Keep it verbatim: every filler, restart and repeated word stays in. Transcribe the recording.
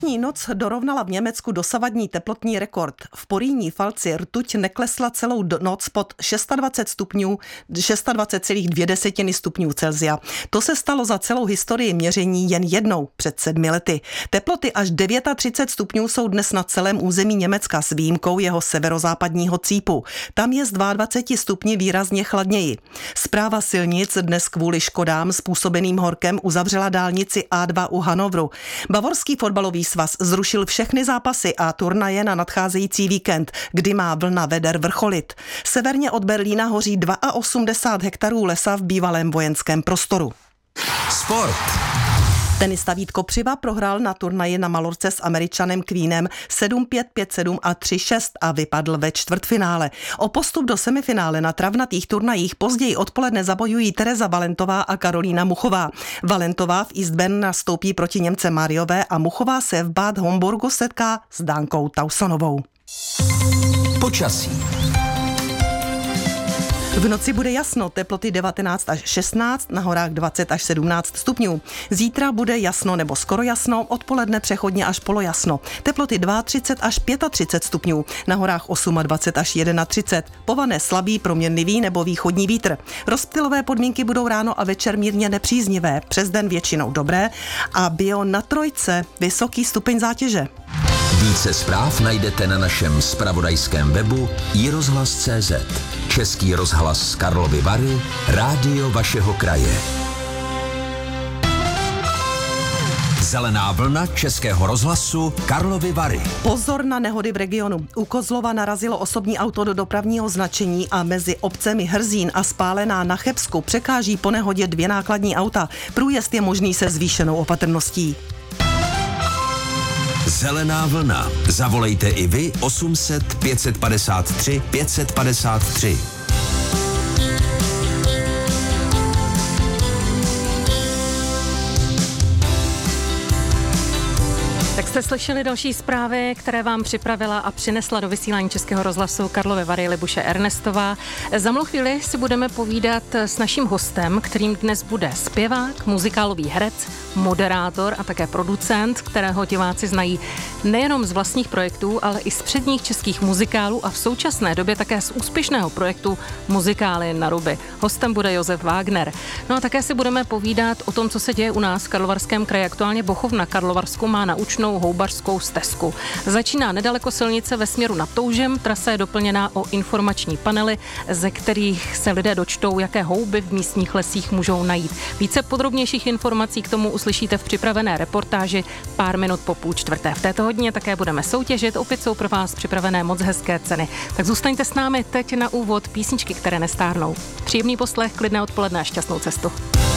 Noc dorovnala v Německu dosavadní teplotní rekord. V Porýní Falci rtuť neklesla celou noc pod dvacet šest stupňů, dvacet šest celá dvě stupňů Celsia. To se stalo za celou historii měření jen jednou před sedmi lety. Teploty až třicet devět stupňů jsou dnes na celém území Německa s výjimkou jeho severozápadního cípu. Tam je z dvacet dva stupni výrazně chladněji. Správa silnic dnes kvůli škodám způsobeným horkem uzavřela dálnici A dva u Hanovru. Bavorský fotbalový svaz zrušil všechny zápasy a turnaje na nadcházející víkend, kdy má vlna veder vrcholit. Severně od Berlína hoří osmdesát dva hektarů lesa v bývalém vojenském prostoru. Sport. Tenista Vít Kopřiva prohrál na turnaji na Malorce s Američanem Queenem sedm pět, pět sedm a tři šest a vypadl ve čtvrtfinále. O postup do semifinále na travnatých turnajích později odpoledne zabojují Tereza Valentová a Karolína Muchová. Valentová v Eastbourne nastoupí proti Němce Mariové a Muchová se v Bad Homburgu setká s Dánkou Tausonovou. Počasí. V noci bude jasno, teploty devatenáct až šestnáct, na horách dvacet až sedmnáct stupňů. Zítra bude jasno nebo skoro jasno, odpoledne přechodně až polojasno. Teploty třicet dva až třicet pět stupňů, na horách dvacet osm až třicet jedna. Povane slabý, proměnlivý nebo východní vítr. Rozptylové podmínky budou ráno a večer mírně nepříznivé, přes den většinou dobré a bio na trojce vysoký stupeň zátěže. Více zpráv najdete na našem zpravodajském webu i rozhlas tečka cé zet. Český rozhlas Karlovy Vary, rádio vašeho kraje. Zelená vlna Českého rozhlasu Karlovy Vary. Pozor na nehody v regionu. U Kozlova narazilo osobní auto do dopravního značení a mezi obcemi Hrzín a Spálená na Chebsku překáží po nehodě dvě nákladní auta. Průjezd je možný se zvýšenou opatrností. Zelená vlna. Zavolejte i vy osm set, pět set padesát tři, pět set padesát tři. Tak jste slyšeli další zprávy, které vám připravila a přinesla do vysílání Českého rozhlasu Karlovy Vary Libuše Ernestová. Za malou chvíli si budeme povídat s naším hostem, kterým dnes bude zpěvák, muzikálový herec, moderátor a také producent, kterého diváci znají nejenom z vlastních projektů, ale i z předních českých muzikálů a v současné době také z úspěšného projektu Muzikály na ruby. Hostem bude Josef Wagner. No a také si budeme povídat o tom, co se děje u nás v Karlovarském kraji. Aktuálně Bochov na Karlovarsku má naučnou houbařskou stezku. Začíná nedaleko silnice ve směru nad Toužem, trasa je doplněná o informační panely, ze kterých se lidé dočtou, jaké houby v místních lesích můžou najít. Více podrobnějších informací k tomu uslyšíte v připravené reportáži pár minut po půl čtvrté. V této hodině také budeme soutěžit, opět jsou pro vás připravené moc hezké ceny. Tak zůstaňte s námi teď na úvod písničky, které nestárnou. Příjemný poslech, klidné odpoledne a šťastnou cestu.